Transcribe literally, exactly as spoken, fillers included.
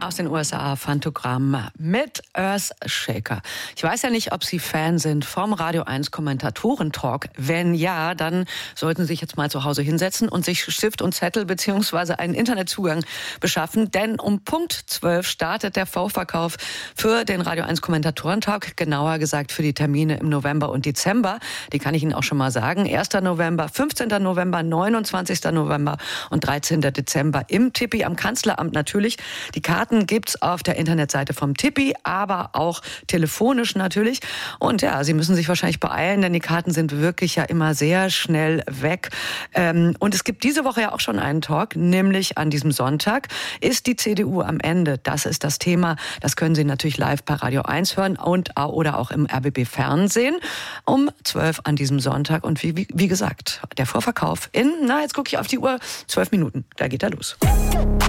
Aus den U S A, Phantogramm mit Earthshaker. Ich weiß ja nicht, ob Sie Fan sind vom Radio eins Kommentatoren-Talk. Wenn ja, dann sollten Sie sich jetzt mal zu Hause hinsetzen und sich Stift und Zettel beziehungsweise einen Internetzugang beschaffen. Denn um Punkt zwölf startet der Vorverkauf für den Radio eins Kommentatoren-Talk. Genauer gesagt für die Termine im November und Dezember. Die kann ich Ihnen auch schon mal sagen. erster November, fünfzehnter November, neunundzwanzigster November und dreizehnter Dezember im Tippi am Kanzleramt natürlich. Die Karten gibt's auf der Internetseite vom Tippi, aber auch telefonisch natürlich. Und ja, Sie müssen sich wahrscheinlich beeilen, denn die Karten sind wirklich ja immer sehr schnell weg. Und es gibt diese Woche ja auch schon einen Talk, nämlich an diesem Sonntag. Ist die C D U am Ende? Das ist das Thema. Das können Sie natürlich live bei Radio eins hören und oder auch im R B B Fernsehen um zwölf an diesem Sonntag. Und wie, wie, wie gesagt, der Vorverkauf in, na jetzt gucke ich auf die Uhr, zwölf Minuten. Da geht er los.